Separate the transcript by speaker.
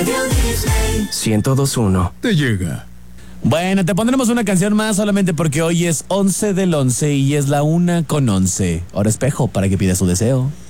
Speaker 1: Radio Disney 102.1
Speaker 2: te llega.
Speaker 3: Bueno, te pondremos una canción más solamente porque hoy es 11 del 11 y es la 1:11. Hora espejo para que pidas su deseo.